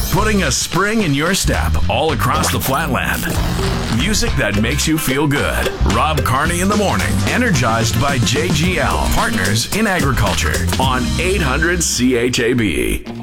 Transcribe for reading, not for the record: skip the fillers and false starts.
Putting a spring in your step all across the flatland. Music that makes you feel good. Rob Carney in the morning, energized by JGL, Partners in Agriculture, on 800 CHAB.